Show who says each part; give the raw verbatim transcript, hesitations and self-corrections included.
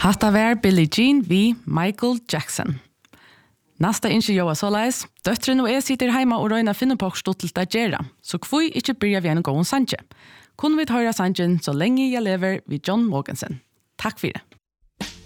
Speaker 1: Hatta var Billie Jean vi Michael Jackson. Nasta innskyld Joa Solais, døttren og jeg sitter heima og røyna finne på stått til gera, så kvui ikkje byrja vi en gåen sanje. Kunne vi høre sanjen så lenge jeg lever vid John Mogensen. Takk for det.